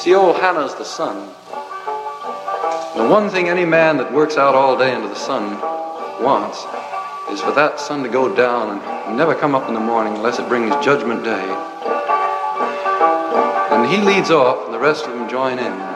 See, old Hannah's the sun. The one thing any man that works out all day under the sun wants is for that sun to go down and never come up in the morning unless it brings Judgment Day. And he leads off and the rest of them join in.